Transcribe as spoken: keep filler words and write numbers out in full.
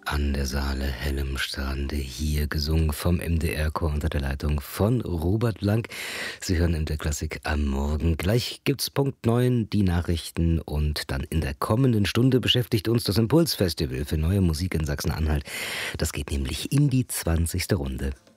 An der Saale, hellem Strande, hier gesungen vom M D R-Chor unter der Leitung von Robert Blank. Sie hören in der Klassik am Morgen. Gleich gibt's Punkt neun, die Nachrichten, und dann in der kommenden Stunde beschäftigt uns das Impulsfestival für neue Musik in Sachsen-Anhalt. Das geht nämlich in die zwanzigste Runde.